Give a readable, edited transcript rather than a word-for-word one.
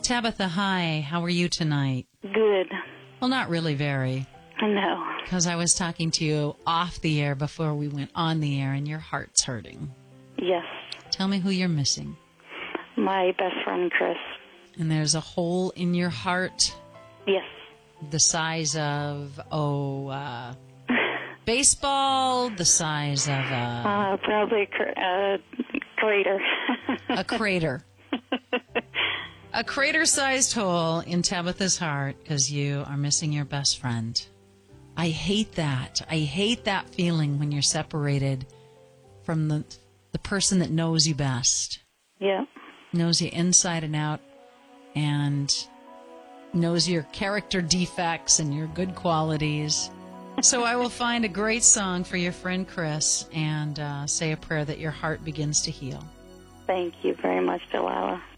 Tabitha, hi. How are you tonight? Good. Well, not really very. I know. Because I was talking to you off the air before we went on the air, and your heart's hurting. Yes. Tell me who you're missing. My best friend, Chris. And there's a hole in your heart Yes. the size of, baseball, the size of Probably a crater. a crater. A crater-sized hole in Tabitha's heart because you are missing your best friend. I hate that. I hate that feeling when you're separated from the person that knows you best. Yeah. Knows you inside and out and knows your character defects and your good qualities. So I will find a great song for your friend Chris and say a prayer that your heart begins to heal. Thank you very much, Delilah.